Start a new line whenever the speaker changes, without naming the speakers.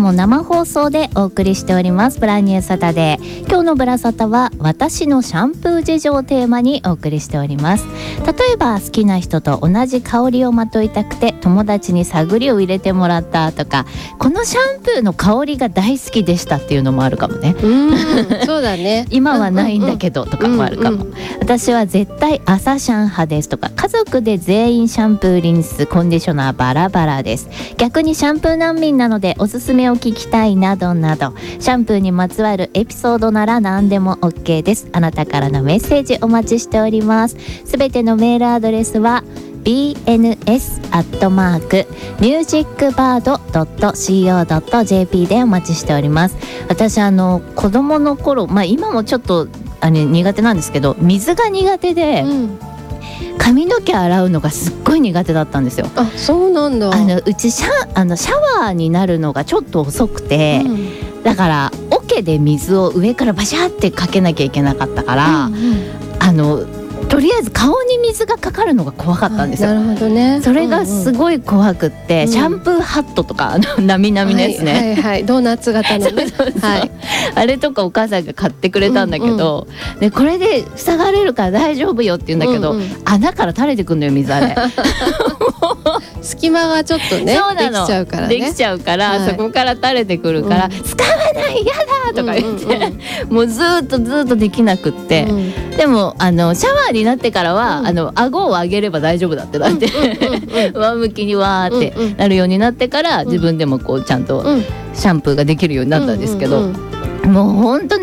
も生放送でお送りしておりますブランニューサタデー。今日のブラサタは私のシャンプー事情をテーマにお送りしております。例えば好きな人と同じ香りをまといたくて友達に探りを入れてもらったとか、このシャンプーの香りが大好きでしたっていうのもあるかもね。
そうだね
今はないんだけどとかもあるかも。私は絶対朝シャン派ですとか、家族で全員シャンプーリンスコンディショナーバラバラです。逆にシャンプー難民なのでおすすめを聞きたいなどなど、シャンプーにまつわるエピソードなら何でも OK です。あなたからのメッセージお待ちしております。すべてのメールアドレスはbns@musicbird.co.jp でお待ちしております。私子供の頃、今もちょっと苦手なんですけど、水が苦手で、髪の毛洗うのがすっごい苦手だったんですよ。
あ、そうなんだ。
うちシャワーになるのがちょっと遅くて、だから桶で水を上からバシャってかけなきゃいけなかったから、とりあえず顔に水がかかるのが怖かったんですよ。
なるほどね。
それがすごい怖くって、シャンプーハットとかなみなみのやつね、
ドーナツ型のね
あれとかお母さんが買ってくれたんだけど、でこれで塞がれるから大丈夫よって言うんだけど、穴から垂れてくんのよ水あれ
隙間がちょっとねできちゃうからね。
できちゃうから、そこから垂れてくるから、使わないやだとか言って、もうずっとできなくって、でもシャワーになってからは、顎を上げれば大丈夫だってなって上向きにわーってなるようになってから、自分でもこうちゃんとシャンプーができるようになったんですけど、もう本当